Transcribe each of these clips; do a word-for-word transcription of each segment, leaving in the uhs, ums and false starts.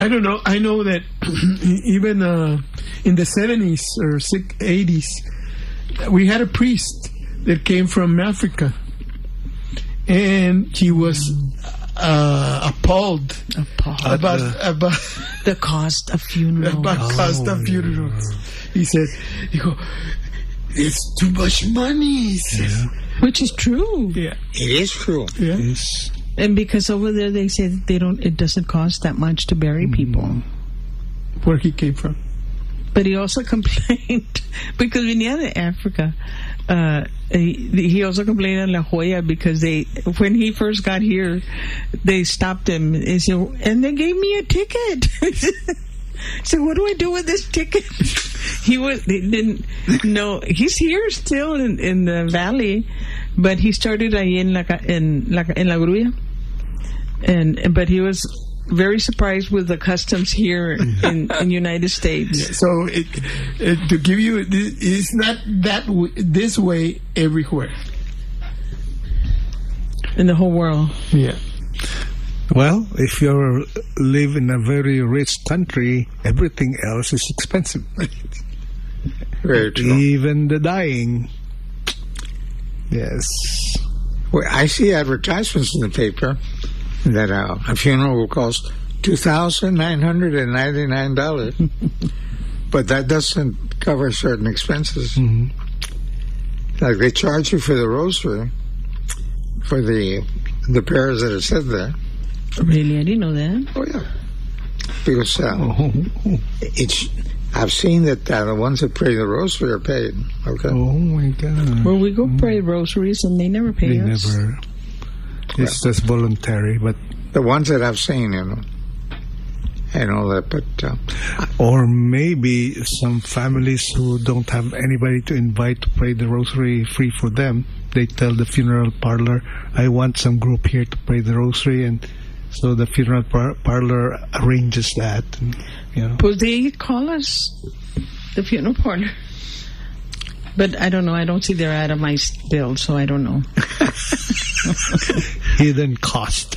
I don't know. I know that even uh, in the seventies or eighties, we had a priest that came from Africa, and he was uh, appalled, appalled about the, about the cost of funerals. About oh, cost of funerals. He said, "Dijo, it's too much money." Yeah. Which is true. Yeah, it is true. Yeah. Yes. And because over there they say that they don't, it doesn't cost that much to bury mm. people. Where he came from. But he also complained because venía de Africa. Uh, he, he also complained in La Jolla because they, when he first got here, they stopped him and, said, and they gave me a ticket. So what do I do with this ticket? He was he didn't know. He's here still in, in the valley, but he started ahí in la in la in la grulla, and but he was very surprised with the customs here in in United States. Yeah, so it, it, to give you, it's not that w- this way everywhere in the whole world. Yeah. Well, if you live in a very rich country, everything else is expensive. Very true. Even the dying. Yes. Well, I see advertisements in the paper that uh, a funeral will cost two thousand nine hundred ninety-nine dollars. But that doesn't cover certain expenses. Mm-hmm. Like they charge you for the rosary, for the the prayers that are said there. Really? I didn't know that. Oh, yeah. Because uh, oh. it's, I've seen that uh, the ones that pray the rosary are paid. Okay. Oh, my God. Well, we go pray rosaries and they never pay they us. Never. It's just voluntary, but... The ones that I've seen, you know, and all that, but... Uh, or maybe some families who don't have anybody to invite to pray the rosary free for them, they tell the funeral parlor, I want some group here to pray the rosary, and... So the funeral par- parlor arranges that. And, you know. Well, they call us the funeral parlor. But I don't know. I don't see their itemized bill, so I don't know. Hidden cost.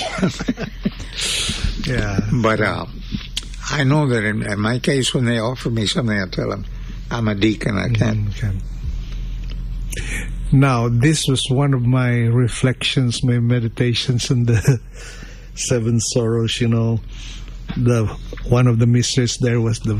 Yeah. But uh, I know that in, in my case, when they offer me something, I tell them, I'm a deacon. I can't. Mm-hmm. Now, this was one of my reflections, my meditations on the Seven Sorrows, you know. The one of the mysteries there was the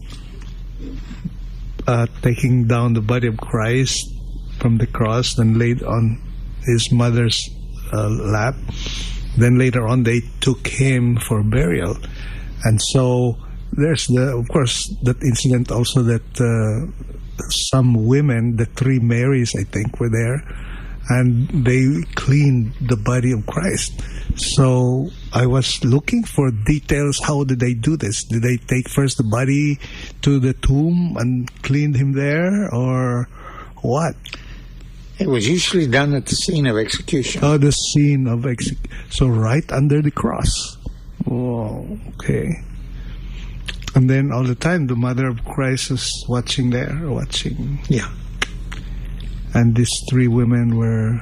uh, taking down the body of Christ from the cross and laid on his mother's uh, lap. Then later on they took him for burial. And so there's the, of course, that incident also that uh, some women, the three Marys, I think, were there, and they cleaned the body of Christ. So I was looking for details. How did they do this? Did they take first the body to the tomb and clean him there, or what? It was usually done at the scene of execution. Oh, the scene of execution. So right under the cross. Oh, okay. And then all the time, the mother of Christ is watching there, watching. Yeah. And these three women were...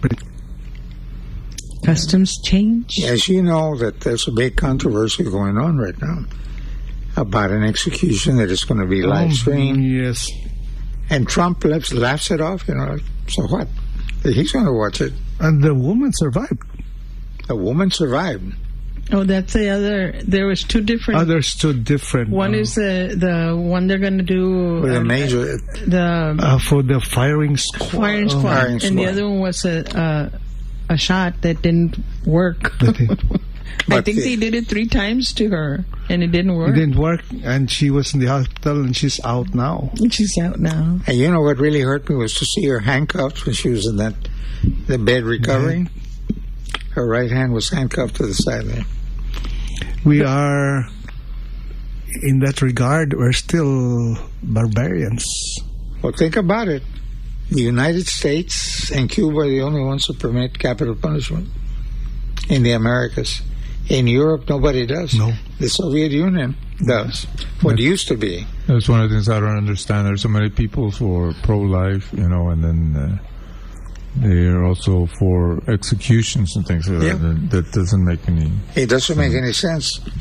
Customs change? As you know, that there's a big controversy going on right now about an execution that is going to be live streamed. Oh, yes. And Trump laughs, laughs it off, you know. So what? He's going to watch it. And the woman survived. The woman survived. Oh, that's the other. There was two different. Oh, there's two different. One uh, is the the one they're going to do. With uh, a major. The uh, for the firing squad. Firing squad, oh, firing and squad. the other one was a uh, a shot that didn't work. I think the, they did it three times to her, and it didn't work. It didn't work, and she was in the hospital, and she's out now. And she's out now. And you know what really hurt me was to see her handcuffed when she was in that the bed recovering. Right. Her right hand was handcuffed to the side there. We are, in that regard, we're still barbarians. Well, think about it. The United States and Cuba are the only ones who permit capital punishment in the Americas. In Europe, nobody does. No. The Soviet Union does. What that's, used to be. That's one of the things I don't understand. There's so many people for pro-life, you know, and then uh, they are also for executions and things like yeah. that. That doesn't make any It doesn't make any sense.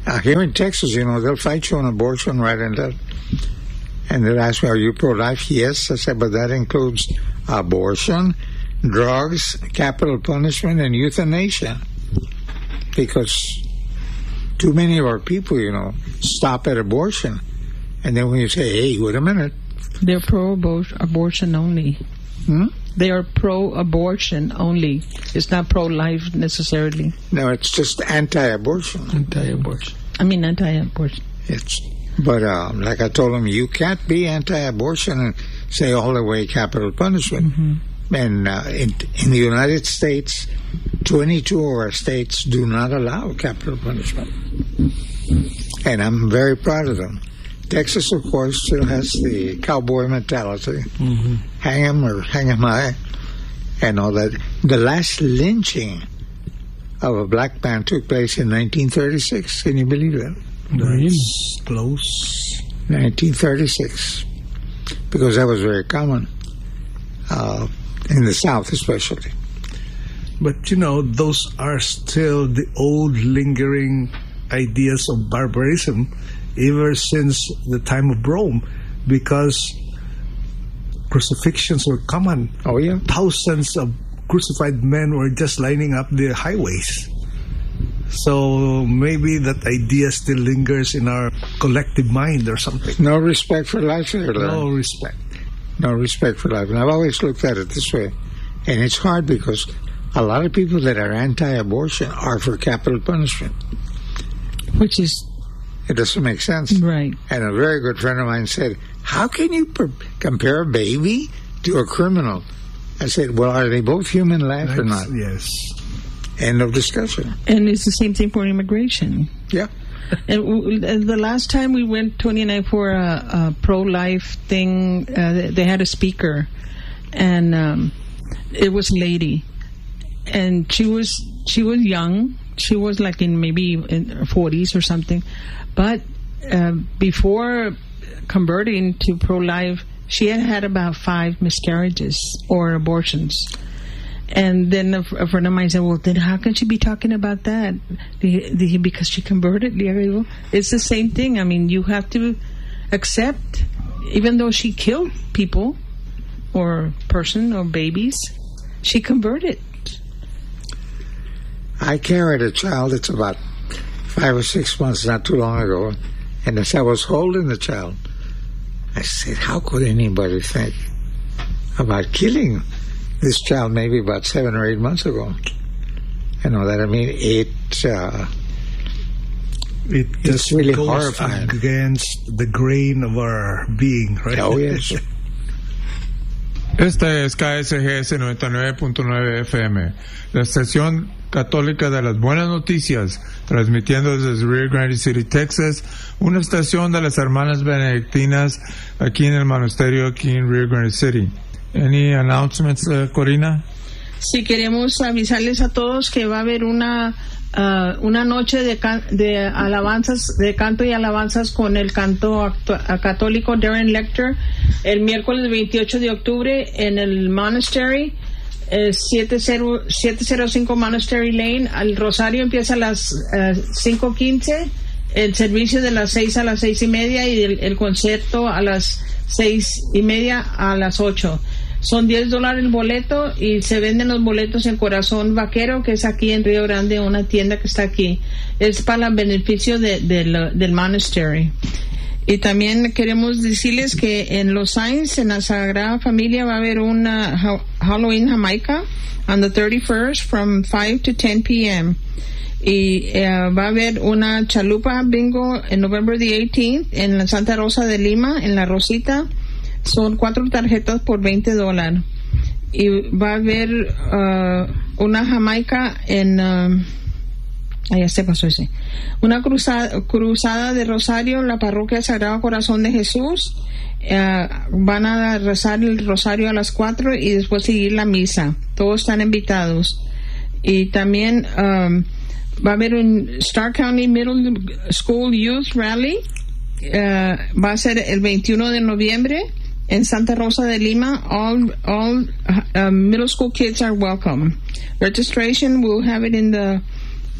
Uh, here in Texas, you know, they'll fight you on abortion right and left. And they'll ask me, are you pro-life? Yes. I said, but that includes abortion, drugs, capital punishment, and euthanasia. Because too many of our people, you know, stop at abortion. And then when you say, hey, wait a minute. They're pro-abortion only. Hmm? They are pro-abortion only. It's not pro-life necessarily. No, it's just anti-abortion. Anti-abortion. I mean anti-abortion. It's, but uh, like I told them, you can't be anti-abortion and say all the way capital punishment. Mm-hmm. And uh, in, in the United States, twenty-two of our states do not allow capital punishment. And I'm very proud of them. Texas, of course, still has the cowboy mentality. Mm-hmm. Hang him or hang him high and all that. The last lynching of a black man took place in nineteen thirty-six. Can you believe that? That's close. nineteen thirty-six. Because that was very common. Uh, in the South especially. But, you know, those are still the old lingering ideas of barbarism ever since the time of Rome, because crucifixions were common. Oh, yeah. Thousands of crucified men were just lining up the highways. So maybe that idea still lingers in our collective mind or something. No respect for life there, No respect. No respect for life. And I've always looked at it this way. And it's hard because a lot of people that are anti-abortion are for capital punishment. Which is... It doesn't make sense. Right. And a very good friend of mine said, how can you per- compare a baby to a criminal? I said, well, are they both human life That's, or not? Yes. End of discussion. And it's the same thing for immigration. Yeah. And w- the last time we went, Tony and I, for a, a pro-life thing, uh, they had a speaker, and um, it was a lady, and she was she was young. She was like in maybe in her forties or something, but uh, before converting to pro-life, she had had about five miscarriages or abortions. And then a, a friend of mine said, well, then how can she be talking about that? Because she converted. It's the same thing. I mean, you have to accept, even though she killed people or person or babies, she converted. I carried a child that's about five or six months not too long ago. And as I was holding the child, I said, how could anybody think about killing this child maybe about seven or eight months ago? You know that I mean it uh, it it's just really goes horrifying against the grain of our being, right? Oh yes. Esta es K S G S noventa y nueve punto nueve F M, la estación católica de las buenas noticias, transmitiendo desde Rio Grande City, Texas, una estación de las hermanas benedictinas aquí en el monasterio aquí en Rio Grande City. Any announcements, uh, Corina? Sí, queremos avisarles a todos que va a haber una uh, una noche de, can- de alabanzas, de canto y alabanzas con el canto actu- católico Darren Lecter el miércoles veintiocho de octubre en el Monastery, eh, siete cero cinco Monastery Lane. El rosario empieza a las uh, cinco quince, el servicio de las seis a las seis y media y el, el concierto a las seis y media a las ocho. Son diez dólares el boleto y se venden los boletos en Corazón Vaquero, que es aquí en Río Grande, una tienda que está aquí. Es para el beneficio de, de la, del monastery. Y también queremos decirles que en Los Saints, en la Sagrada Familia, va a haber una ha- Halloween Jamaica on the thirty-first from five to ten p.m. Y uh, va a haber una chalupa bingo en November the eighteenth en la Santa Rosa de Lima, en La Rosita. Son cuatro tarjetas por veinte dólares. Y va a haber uh, una Jamaica en... Uh, ah, ya se pasó ese. Una cruzada, cruzada de Rosario en la parroquia Sagrado Corazón de Jesús. Uh, van a rezar el rosario a las cuatro y después seguir la misa. Todos están invitados. Y también um, va a haber un Stark County Middle School Youth Rally. Uh, va a ser el veintiuno de noviembre en Santa Rosa de Lima. All all uh, middle school kids are welcome. Registration, we'll have it in the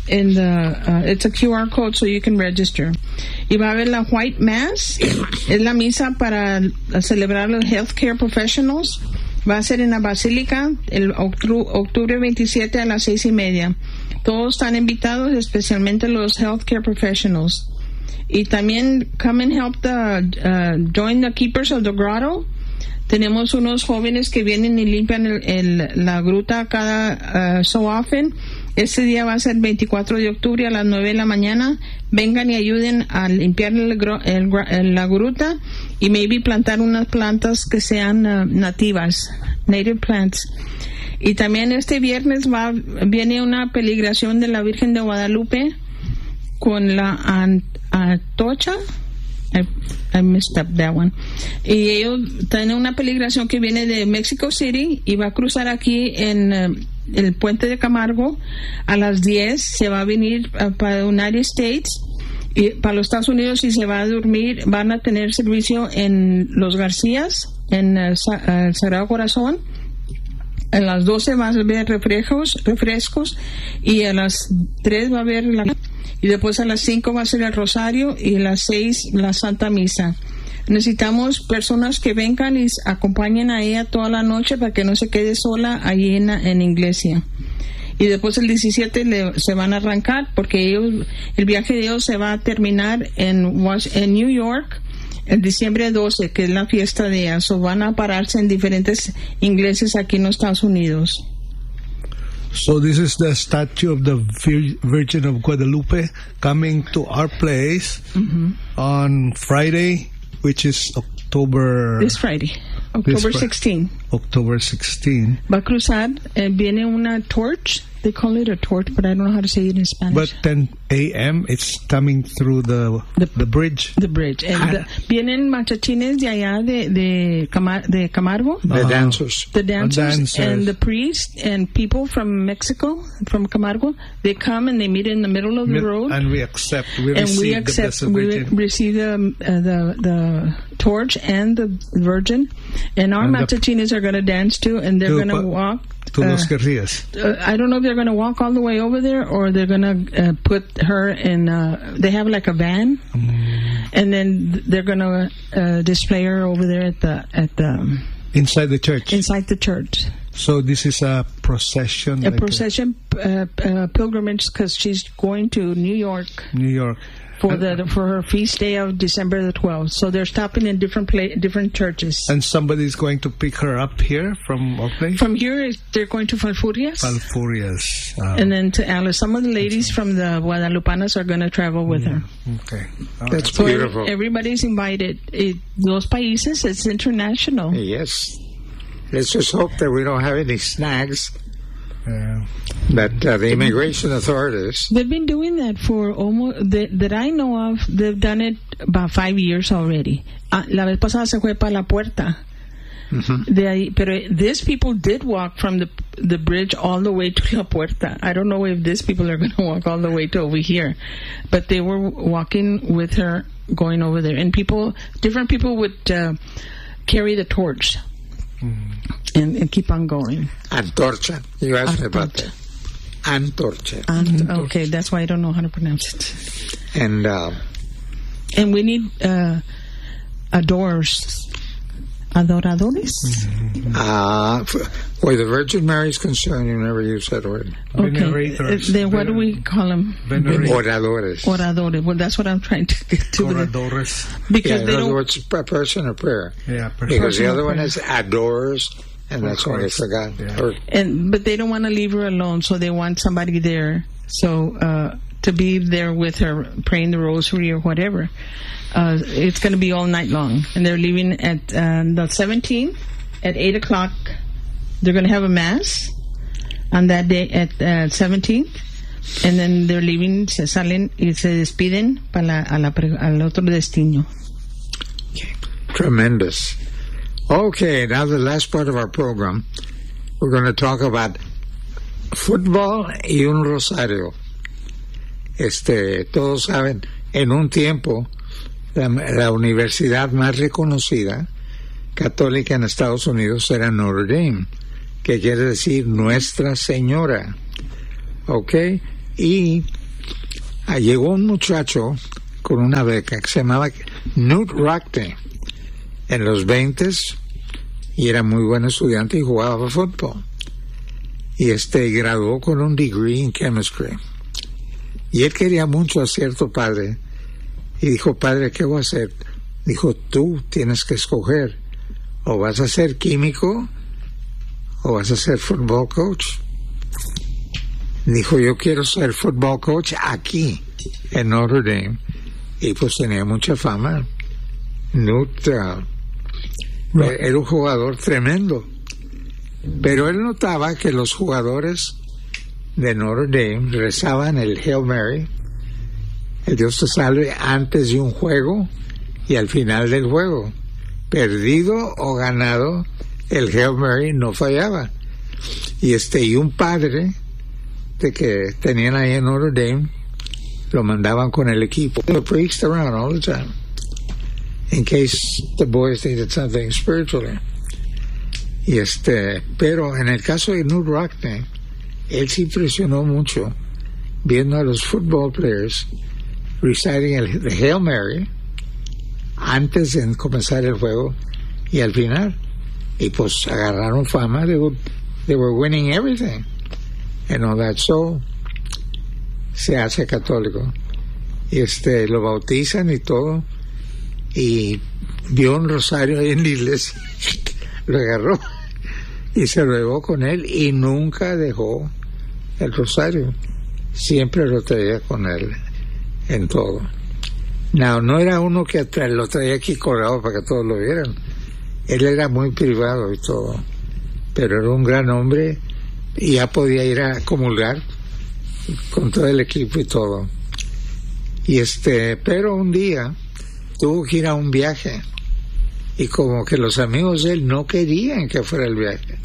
in the, uh, it's a Q R code so you can register. Y va a haber la White Mass, es la misa para celebrar los healthcare professionals. Va a ser en la Basílica el octu- octubre veintisiete a las seis y media. Todos están invitados, especialmente los healthcare professionals. Y también come and help the, uh, join the keepers of the grotto. Tenemos unos jóvenes que vienen y limpian el, el, la gruta cada uh, so often. Este día va a ser veinticuatro de octubre a las nueve de la mañana. Vengan y ayuden a limpiar el, el, el, la gruta y maybe plantar unas plantas que sean uh, nativas, native plants. Y también este viernes va viene una peligración de la Virgen de Guadalupe con la an, antorcha. I, I messed up that one. Y ellos tienen una peligración que viene de Mexico City y va a cruzar aquí en uh, el puente de Camargo a las diez. Se va a venir uh, para United States y para los Estados Unidos y se va a dormir. Van a tener servicio en Los Garcías, en uh, Sa- uh, Sagrado Corazón. A las doce va a haber refrescos, refrescos y a las tres va a haber la... Y después a las cinco va a ser el rosario y a las seis la Santa Misa. Necesitamos personas que vengan y acompañen a ella toda la noche para que no se quede sola allí en la en iglesia. Y después el diecisiete le, se van a arrancar porque ellos, el viaje de ellos se va a terminar en, en New York el diciembre doce, que es la fiesta de ella. So van a pararse en diferentes iglesias aquí en los Estados Unidos. So this is the statue of the Vir- Virgin of Guadalupe coming to our place mm-hmm. on Friday, which is October... This Friday, October sixteenth. October sixteenth. Va a cruzar, eh, viene una torch. They call it a torch, but I don't know how to say it in Spanish. But ten a.m. it's coming through the the, the bridge. The bridge. And Ah. the, vienen machachines de allá de, de, Camar- de Camargo. The Uh-huh. dancers. The dancers, dancers. and the priests and people from Mexico, from Camargo, they come and they meet in the middle of the road. And we accept. We and receive we the accept, Blessed we Virgin. receive the, uh, the the torch and the Virgin, and our And the- machachines are going to dance too, and they're To going to pa- walk. to uh, Los Guerrillas. uh, I don't know if they're going to walk all the way over there or they're going to uh, put her in. Uh, they have like a van, Mm. and then they're going to uh, display her over there at the at the Inside the church. inside the church. So this is a procession. A like procession uh, uh, pilgrimage because she's going to New York New York. for the for her feast day of December the twelfth. So they're stopping in different pla- different churches. And somebody's going to pick her up here from our place? From here, they're going to Falfurrias. Falfurrias. Uh, And then to Alice. Some of the ladies from the Guadalupanas are going to travel with her. okay. All That's right. So every- beautiful. everybody's invited. It, Los países, it's international. Yes. Let's just hope that we don't have any snags. Yeah. That uh, the immigration authorities. They've been doing that for almost, that, that I know of, they've done it about five years already. Ah, la vez pasada se fue para la puerta. Mhm. De ahí, pero these people did walk from the the bridge all the way to La Puerta. I don't know if these people are going to walk all the way to over here, but they were walking with her going over there. And people, different people would uh, carry the torch and, and keep on going. Antorcha. You asked me about that. Antorcha. Antorcha. And, okay, that's why I don't know how to pronounce it. And uh, And we need uh, adorers. Adoradores? uh, f- where the Virgin Mary is concerned, you never use that word. Okay. Venerators. Uh, Then what do we call them? Venerators. Oradores. Oradores. Well, that's what I'm trying to get to. with it. Corredores. Because Yeah, in they other don't. words, a person of prayer. Yeah. per- Because the Person of other one prayer. is adores, and Of that's what I course. forgot. Yeah. Or, And but they don't want to leave her alone, so they want somebody there. So uh, to be there with her, praying the rosary or whatever. Uh, it's going to be all night long, and they're leaving at uh, the seventeenth at eight o'clock. They're going to have a mass on that day at uh, seventeenth, and then they're leaving. Se salen y se despiden para la, a la, pre- al otro destino. Tremendous. Okay, now the last part of our program, we're going to talk about fútbol y un rosario. Este, todos saben, en un tiempo, la, la universidad más reconocida católica en Estados Unidos era Notre Dame, que quiere decir Nuestra Señora. ¿Ok? Y Ah, llegó un muchacho con una beca que se llamaba Knute Rockne en los veintes y era muy buen estudiante y jugaba fútbol. Y este graduó con un degree en chemistry. Y él quería mucho a cierto padre. Y dijo, padre, ¿qué voy a hacer? Dijo, tú tienes que escoger. O vas a ser químico o vas a ser football coach. Dijo, yo quiero ser football coach aquí, en Notre Dame. Y pues tenía mucha fama. Knute uh, right. era un jugador tremendo. Pero él notaba que los jugadores de Notre Dame rezaban el Hail Mary, el Dios te salve, antes de un juego y al final del juego. Perdido o ganado, el Hail Mary no fallaba. Y este y un padre de que tenían ahí en Notre Dame lo mandaban con el equipo. They preached around all the time in case the boys needed something spiritually. Y este, pero en el caso de Knute Rockne, él se impresionó mucho viendo a los football players reciting el the Hail Mary antes de comenzar el juego y al final. Y pues agarraron fama. They were, they were winning everything and all that. So se hace católico y este lo bautizan y todo, y vio un rosario ahí en la iglesia, lo agarró y se lo llevó con él y nunca dejó el rosario, siempre lo traía con él en todo. No, no era uno que tra- lo traía aquí colgado para que todos lo vieran, él era muy privado y todo, pero era un gran hombre y ya podía ir a comulgar con todo el equipo y todo. Y este, pero un día tuvo que ir a un viaje y como que los amigos de él no querían que fuera el viaje.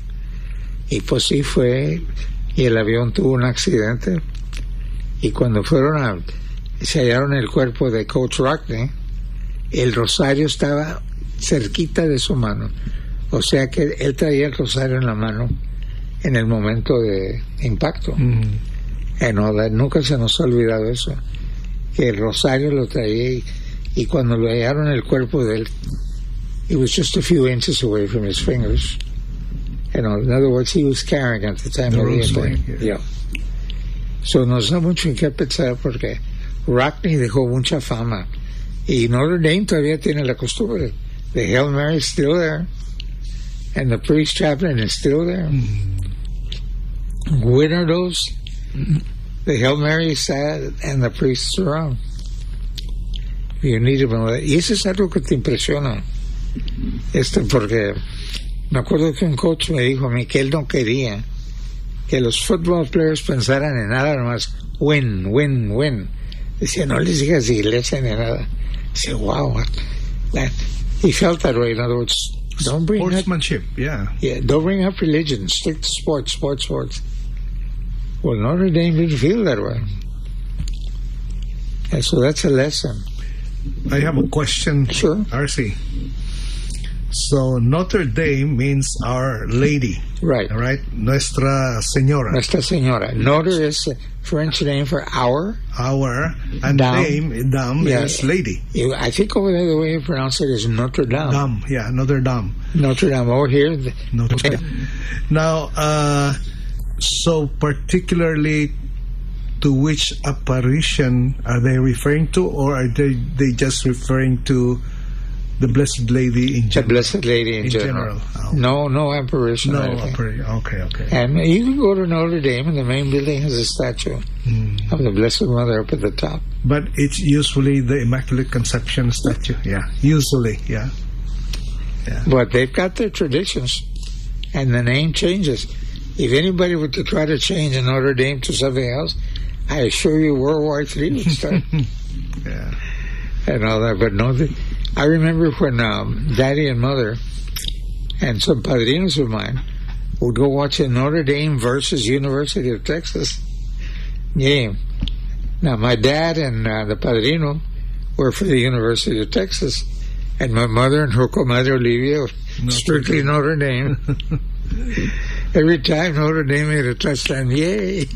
Y pues sí fue, y el avión tuvo un accidente, y cuando fueron a, se hallaron el cuerpo de Coach Rockne, el rosario estaba cerquita de su mano, o sea que él traía el rosario en la mano en el momento de impacto. Mm. And all that. Nunca se nos ha olvidado eso, que el rosario lo traía y, y cuando lo hallaron el cuerpo de él, it was just a few inches away from his fingers. And all. In other words, he was carrying at the time the of the impact. Yeah. Yeah. So nos da mucho en qué pensar porque Rockne dejó mucha fama y Notre Dame todavía tiene la costumbre. The Hail Mary is still there and the priest chaplain is still there. Mm. When are those? The Hail Mary is sad and the priests around. You need to know that. Y eso es algo que te impresiona. Este, porque me acuerdo que un coach me dijo a mí que él no quería que los football players pensaran en nada más win, win, win. Decía, no les digas iglesia ni nada. Dice, wow. That, he felt that way. In other words, don't bring sportsmanship, up, yeah. Yeah, don't bring up religion. Stick to sports, sports, sports. Well, Notre Dame didn't feel that way. And so that's a lesson. I have a question, sure. R C. So Notre Dame means Our Lady. Right. Right? Nuestra Señora. Nuestra Señora. Notre is a French name for our. Our. And Dame, Dame, Dame yeah. is lady. I think over there the way you pronounce it is Notre Dame. Dame, yeah, Notre Dame. Notre Dame. Over here. The, Notre Dame. Okay. Now, uh, so particularly to which apparition are they referring to, or are they, they just referring to the Blessed Lady in general? The Blessed Lady in, in general. general. Oh. No, no apparition. No apparition. Okay, okay. And you can go to Notre Dame, and the main building has a statue mm. of the Blessed Mother up at the top. But it's usually the Immaculate Conception statue. Yeah, usually, yeah. yeah. But they've got their traditions, and the name changes. If anybody were to try to change Notre Dame to something else, I assure you World War Three would start. yeah. And all that. But no, the, I remember when um, Daddy and Mother and some padrinos of mine would go watch a Notre Dame versus University of Texas game. Now, my dad and uh, the padrino were for the University of Texas, and my mother and her comadre Olivia strictly Notre Dame. Every time Notre Dame made a touchdown, yay!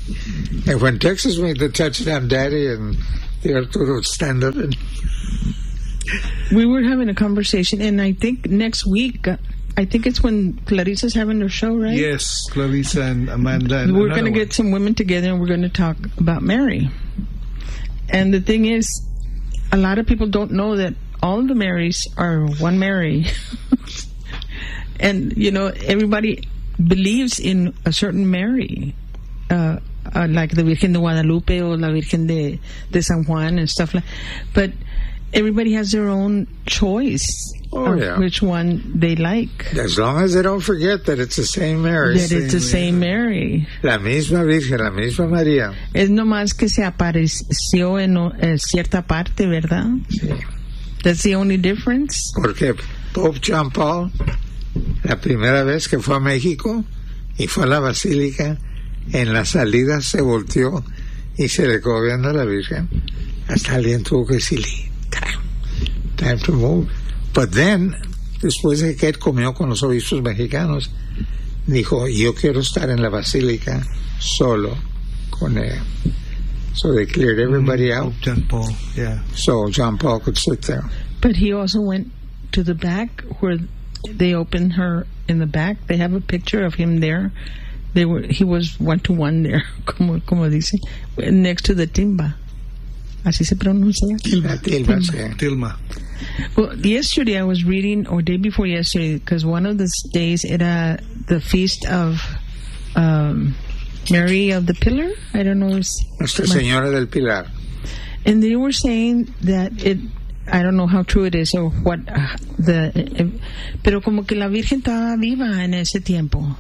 And when Texas made the touchdown, Daddy and the Arturo would stand up and We were having a conversation, and I think next week, uh, I think it's when Clarissa's having her show, right? Yes, Clarissa and Amanda. And We're going to another get some women together, and we're going to talk about Mary. And the thing is, a lot of people don't know that all the Marys are one Mary. And, you know, everybody believes in a certain Mary, uh, uh, like the Virgen de Guadalupe or la Virgen de, de San Juan and stuff like that. But everybody has their own choice Oh, of yeah. which one they like. as long as they don't forget that it's the same Mary. That it's the same Mary. La misma Virgen, la misma María. Es nomás que se apareció en o- eh, cierta parte, ¿verdad? Sí. That's the only difference. Porque Pope John Paul, la primera vez que fue a México y fue a la Basílica, en la salida se volteó y se le quedó viendo a la Virgen. Hasta alguien tuvo que decirle, time, time to move. But then, después de que él comió con los obispos mexicanos, dijo, yo quiero estar en la Basílica solo con ella. So they cleared everybody out, Pope John Paul, yeah. so John Paul could sit there. But he also went to the back where they opened her in the back. They have a picture of him there. They were he was one to one there, como como dice, next to the timba. Así se pronuncia. La tilma, sí. Tilma. Well, yesterday I was reading, or day before yesterday, because one of the days era the feast of um, Mary of the Pillar. I don't know. It's, Nuestra Señora del Pilar. and they were saying that it. I don't know how true it is or what uh, the. Uh, pero como que la Virgen estaba viva en ese tiempo,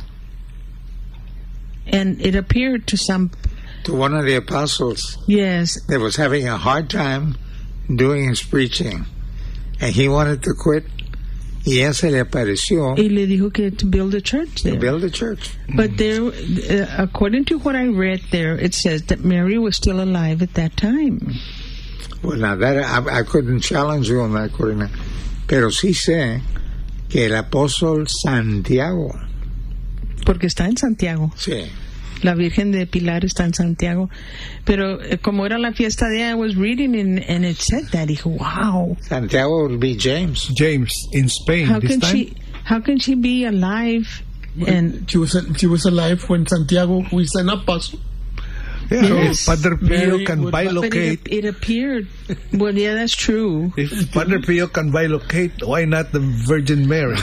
and it appeared to some. To one of the apostles Yes, that was having a hard time doing his preaching, and he wanted to quit. Y ella se le apareció y le dijo que to build a church to there. build a church. But there, uh, according to what I read there, it says that Mary was still alive at that time. Well, now that I, I couldn't challenge you on that, Corina, pero sí sé que el apóstol Santiago, Porque está en Santiago. sí, La Virgen de Pilar está en Santiago. Pero eh, como era la fiesta de ella, I was reading and, and it said that. Dijo, wow. Santiago would be James. James in Spain How this can time. she? How can she be alive? And She was she was alive when Santiago, who is an apostle. Yeah, Yes. if Padre Pio Mary can would- but bilocate, it, it appeared. Well, yeah, that's true. if Padre Pio can bilocate, why not the Virgin Mary?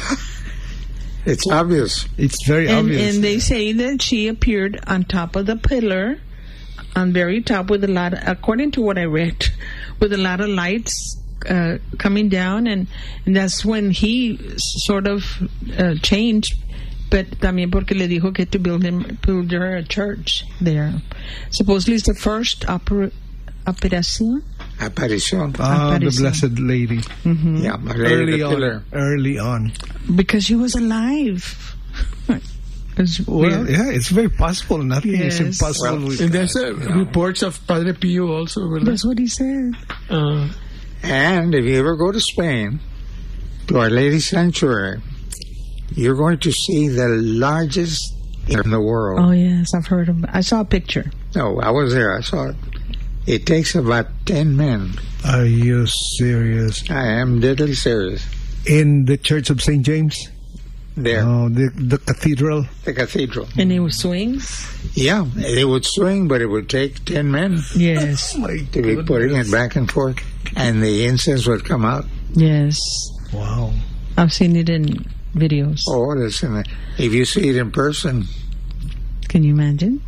It's obvious. It's very And, obvious. and they say that she appeared on top of the pillar, on very top, with a lot. Of, according to what I read, with a lot of lights uh, coming down, and, and that's when he sort of uh, changed. But también porque le dijo que to build him, build her a church there. Supposedly, it's the first opera, operación. Aparición. Ah, the Aparición. Blessed Lady. Yeah, my lady Early the on. pillar. Early on. Because she was alive. It's Well, weird. yeah, it's very possible. Nothing is Yes. impossible Well, with And there's uh, God, you know. reports of Padre Pio also. ¿verdad? That's what he said. Uh, And if you ever go to Spain, to Our Lady Sanctuary, you're going to see the largest in the world. Oh yes, I've heard of. I saw a picture. No, I was there. I saw it. It takes about ten men. Are you serious? I am deadly serious. In the Church of Saint James? There, Oh, the, the cathedral? the cathedral. And it was swings? Yeah, they would swing, but it would take ten men Yes. My to be putting it back and forth, and the incense would come out. Yes. Wow. I've seen it in videos. Oh, listen, if you see it in person, Can you imagine?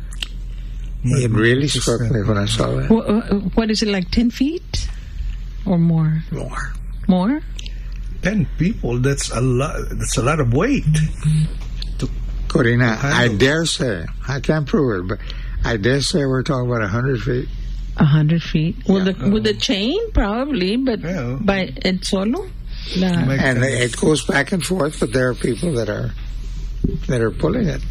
it really struck me when I saw that. What, what is it, like ten feet? Or more? More. More? Ten people, that's a lot. That's a lot of weight. Corina, I Handle. dare say, I can't prove it, but I dare say we're talking about a hundred feet. A hundred feet. With, Yeah. the, with the chain, probably, but Yeah. by el solo? La, Make- And it goes back and forth, but there are people that are that are pulling it.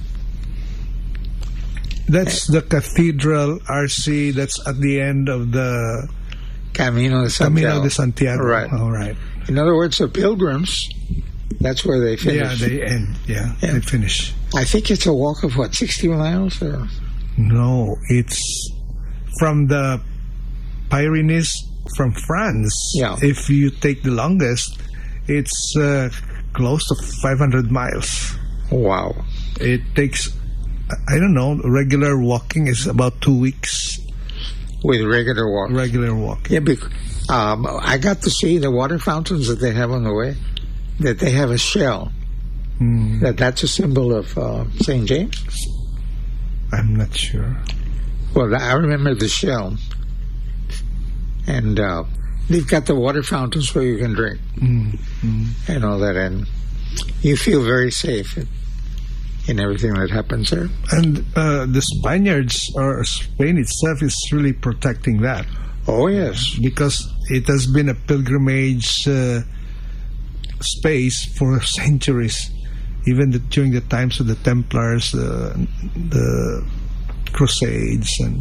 That's the cathedral, R C. That's at the end of the Camino de Santiago. Camino de Santiago. Right. All right. In other words, the pilgrims, that's where they Yeah, finish. they end. Yeah, Yeah. they finish. I think it's a walk of what, sixty miles? Or No, it's from the Pyrenees from France. Yeah. If you take the longest, it's uh, close to five hundred miles. Wow. It takes, I don't know, regular walking is about two weeks. With regular walk. Regular walking. Yeah, because um, I got to see the water fountains that they have on the way, that they have a shell. Mm, That that's a symbol of uh, Saint James. I'm not sure. Well, I remember the shell. And uh, they've got the water fountains where you can drink Mm, mm. and all that. And you feel very safe in, in everything that happens there. And uh, the Spaniards, or Spain itself, is really protecting that. Oh, yes. Because it has been a pilgrimage uh, space for centuries, even the, during the times of the Templars, uh, the Crusades, and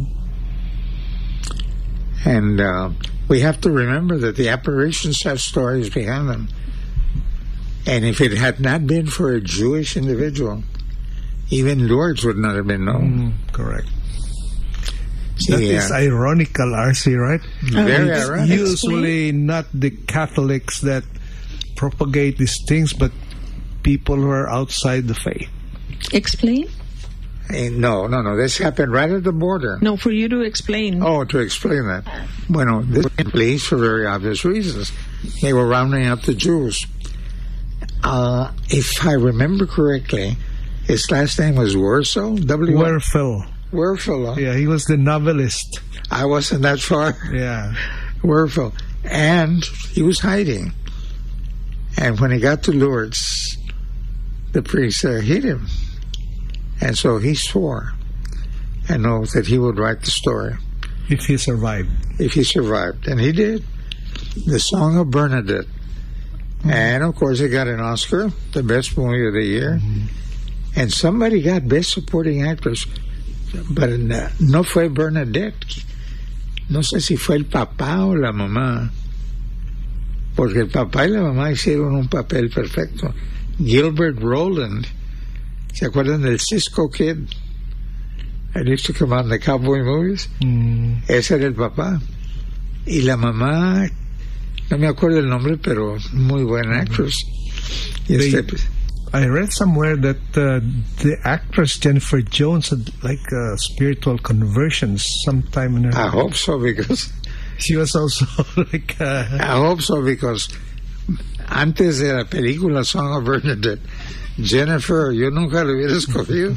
And uh, we have to remember that the apparitions have stories behind them. And if it had not been for a Jewish individual, even Lourdes would not have been known. mm, correct. That Yeah. is ironical, R C, right? Very It's ironic. usually not the Catholics that propagate these things, but people who are outside the faith. Explain? Eh, No, no, no. This happened right at the border. No, for you to explain. Oh, to explain that. Bueno, this took place for very obvious reasons. They were rounding up the Jews. Uh, if I remember correctly, his last name was Wurzel. W. Werfel. Wurzel. Huh? Yeah, he was the novelist. I wasn't that far. Yeah. Wurzel. And he was hiding. And when he got to Lourdes, the priest there hit him. And so he swore an oath that he would write the story If he survived. if he survived. And he did. The Song of Bernadette. And, of course, it got an Oscar, the best movie of the year. And somebody got Best Supporting Actress. But uh, no fue Bernadette. No sé si fue el papá o la mamá. Porque el papá y la mamá hicieron un papel perfecto. Gilbert Roland. ¿Se acuerdan del Cisco Kid? I used to come out in the cowboy movies. Mm. Ese era el papá. Y la mamá, no me acuerdo el nombre, pero muy buena actress. Y They- este, pues, I read somewhere that uh, the actress Jennifer Jones had like a spiritual conversion sometime in her I life. hope so, because She was also like uh, I hope so, because antes de la película Song of Bernadette, Jennifer, yo nunca lo hubiera escogido.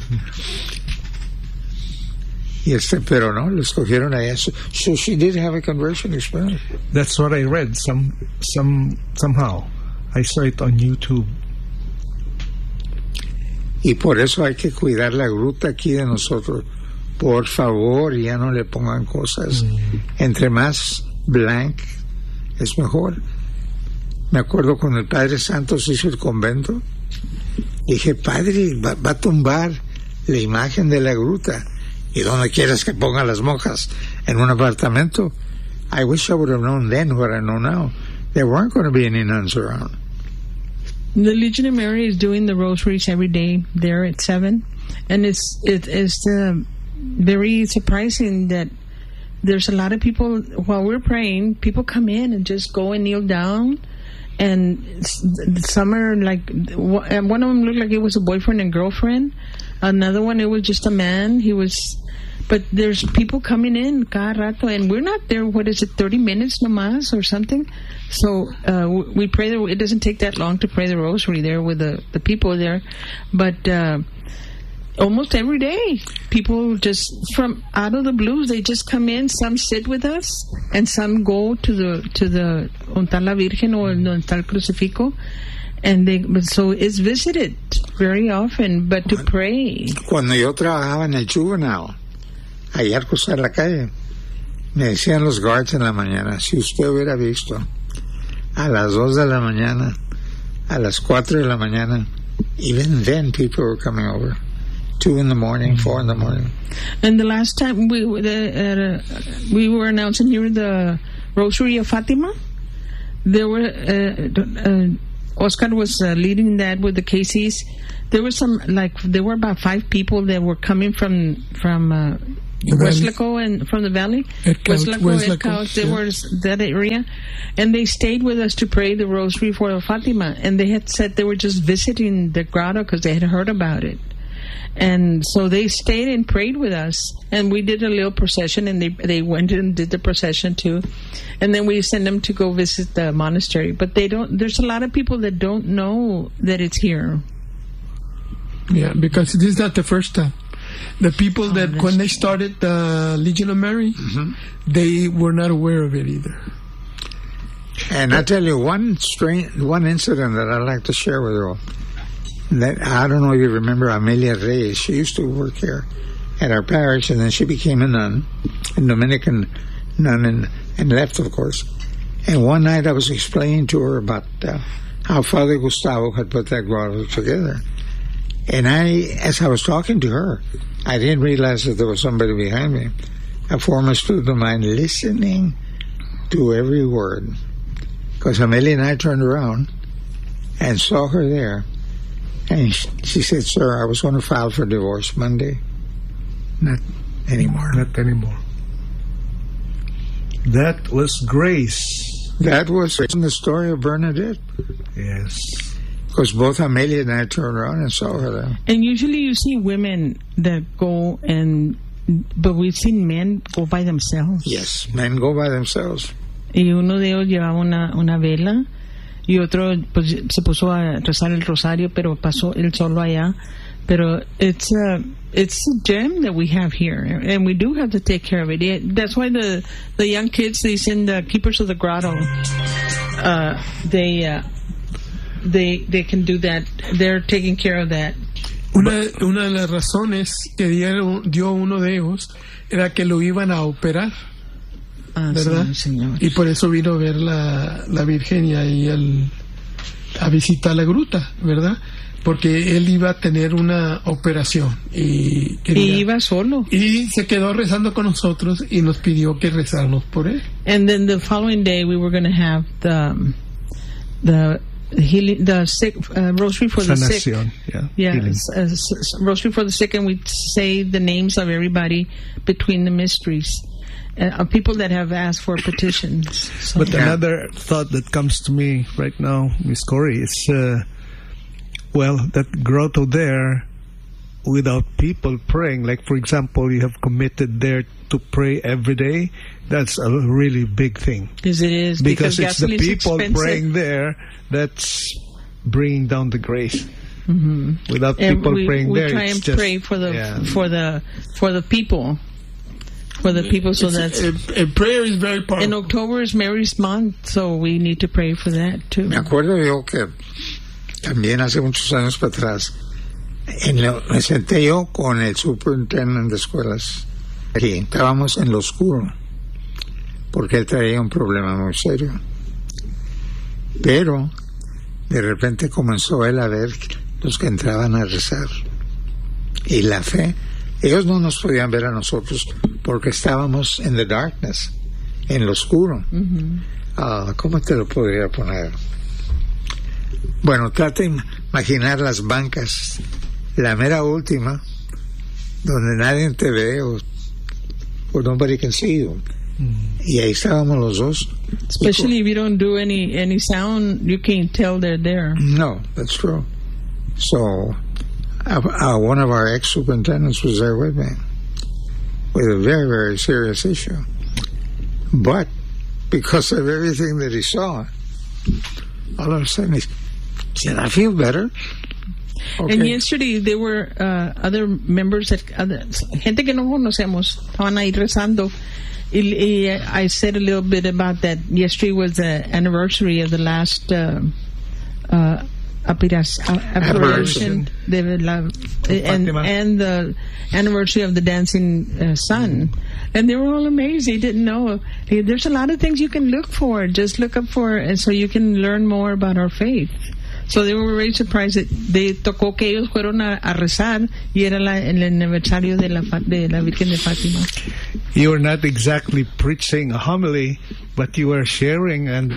Y este, pero no, lo escogieron a ella. So, so she did have a conversion experience. that's what I read some some somehow. I saw it on YouTube. Y por eso hay que cuidar la gruta aquí de nosotros. Por favor, ya no le pongan cosas. Entre más blank, es mejor. Me acuerdo cuando el Padre Santos hizo el convento. Dije, Padre, va, va a tumbar la imagen de la gruta. ¿Y dónde quieres que ponga las monjas? ¿En un apartamento? I wish I would have known then what I know now. There weren't going to be any nuns around. The Legion of Mary is doing the rosaries every day there at seven, and it's it is uh, very surprising that there's a lot of people while we're praying. People come in and just go and kneel down, and s- some are like w- and one of them looked like it was a boyfriend and girlfriend. Another one, it was just a man. He was, but there's people coming in cada rato, and we're not there. What is it, thirty minutes nomás or something? So uh, w- we pray. The, it doesn't take that long to pray the rosary there with the, the people there, but uh, almost every day, people just from out of the blues, they just come in. Some sit with us, and some go to the to the donde está la Virgen or donde está el crucifijo, and they. But so it's visited very often, but to pray. Cuando yo trabajaba en el Juvenile, allá al cruzar la calle, me decían los guards en la mañana, si usted hubiera visto a las dos de la mañana, a las cuatro de la mañana, even then people were coming over. Two in the morning, four in the morning. And the last time we the, uh, we were announcing here the Rosary of Fatima, there were uh, uh, Oscar was uh, leading that with the K Cs. There was some, like, there were about five people that were coming from from uh, Westlaco and from the valley. Westlaco, Westlaco, they were that area, and they stayed with us to pray the Rosary for Fatima. And they had said they were just visiting the grotto because they had heard about it. And so they stayed and prayed with us, and we did a little procession, and they they went and did the procession too, and then we sent them to go visit the monastery. But they don't. There's a lot of people that don't know that it's here. Yeah, because this is not the first time. The people oh, that when they started the Legion of Mary, mm-hmm. they were not aware of it either. And I tell you one strange, one incident that I'd like to share with you all. That, I don't know if you remember Amelia Reyes. She used to work here at our parish, and then she became a nun, a Dominican nun, and, and left, of course. And one night I was explaining to her about uh, how Father Gustavo had put that grotto together. And I, as I was talking to her, I didn't realize that there was somebody behind me, a former student of mine, listening to every word. Because Amelia and I turned around and saw her there. And she said, "Sir, I was going to file for divorce Monday. Not anymore." Not anymore. That was grace. That was in the story of Bernadette. Yes. Because both Amelia and I turned around and saw her there. And usually you see women that go and... But we've seen men go by themselves. Yes, men go by themselves. Y uno de ellos llevaba una, una vela... y otro pues se puso a rezar el rosario, pero pasó él solo allá. Pero it's a it's a gem that we have here, and we do have to take care of it. it that's why the the young kids, they send the keepers of the grotto. Uh, they uh, they they can do that. They're taking care of that. Una una de las razones que dieron, dio uno de ellos era que lo iban a operar. Ah, ¿verdad? Sí, señor. Y por eso vino a ver la, la Virgen y ahí el, a visitar la gruta, ¿verdad? Porque él iba a tener una operación y, quería, y iba solo y se quedó rezando con nosotros y nos pidió que rezáramos por él. And then the following day we were going to have the the healing, the sick uh, rosary for the Sanación, sick. Yeah, yeah, uh, rosary for the sick, and we say the names of everybody between the mysteries. Uh, people that have asked for petitions. So. But yeah. Another thought that comes to me right now, Miss Corey, is, uh, well, that grotto there, without people praying, like, for example, you have committed there to pray every day, that's a really big thing. Yes, it is. Because, because it's the people expensive. praying there that's bringing down the grace. Mm-hmm. Without and people we, praying we there, try it's and just, pray for the yeah. for the for the people. For the people, so that's a, a prayer is very powerful. In October is Mary's month, so we need to pray for that too. Me acuerdo yo que también hace muchos años para atrás, en lo, me senté yo con el superintendente de escuelas. Aquí estábamos en lo oscuro, porque él traía un problema muy serio. Pero de repente comenzó él a ver los que entraban a rezar, y la fe. Ellos no nos podían ver a nosotros porque estábamos en the darkness, en lo oscuro. Mm-hmm. Uh, ¿Cómo te lo podría poner? Bueno, trata de imaginar las bancas, la mera última, donde nadie te ve o, or nobody can see you. Mm-hmm. Y ahí estábamos los dos. Especially if you don't do any any sound, you can't tell they're there. No, that's true. So... Uh, uh, one of our ex-superintendents was there with me with a very, very serious issue. But because of everything that he saw, all of a sudden he said, "I feel better." Okay. And yesterday there were uh, other members, that, other, gente que no conocemos, estaban ahí rezando. Y, y I said a little bit about that. Yesterday was the anniversary of the last... Uh, uh, Apparition, de la, and, and the anniversary of the dancing uh, sun, and they were all amazed. They didn't know. There's a lot of things you can look for. Just look up for, and so you can learn more about our faith. So they were very surprised that they tocó que ellos fueron a, a rezar y era la, el aniversario de la, de la Virgen de Fátima. You were not exactly preaching a homily, but you were sharing and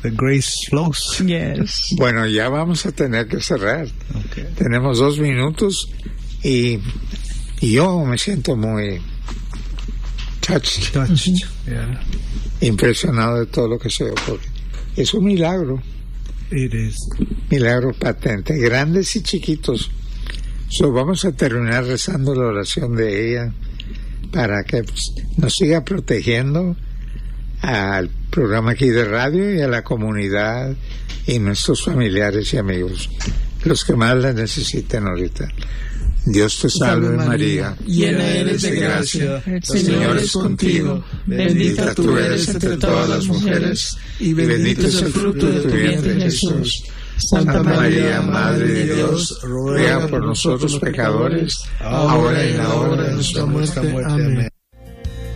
the grace flows. Yes. Bueno, ya vamos a tener que cerrar. Okay. Tenemos dos minutos y, y yo me siento muy touched, Touched. Yeah. impresionado de todo lo que se ve, porque es un milagro, It is. milagro patente, grandes y chiquitos. So, vamos a terminar rezando la oración de ella para que pues, nos siga protegiendo al programa aquí de radio y a la comunidad y nuestros familiares y amigos, los que más la necesiten ahorita. Dios te salve, María, llena eres de gracia, el Señor es contigo, bendita tú eres entre todas las mujeres, y bendito es el fruto de tu vientre, Jesús. Santa María, Madre de Dios, ruega por nosotros pecadores, ahora y en la hora de nuestra muerte. Amén.